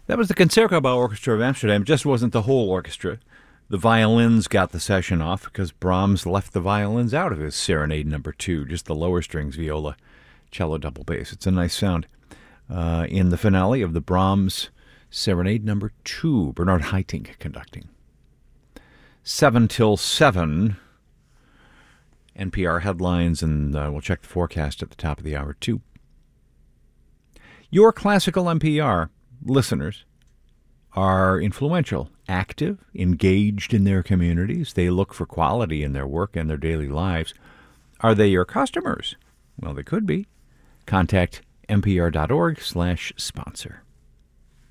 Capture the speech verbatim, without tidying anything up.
That was the Concertgebouw Orchestra of Amsterdam. It just wasn't the whole orchestra. The violins got the session off because Brahms left the violins out of his Serenade Number Two, just the lower strings, viola, cello, double bass. It's a nice sound. Uh, in the finale of the Brahms Serenade Number Two, Bernard Haitink conducting. Seven till seven. N P R headlines, and uh, we'll check the forecast at the top of the hour, too. Your classical N P R listeners are influential, active, engaged in their communities. They look for quality in their work and their daily lives. Are they your customers? Well, they could be. Contact npr.org slash sponsor.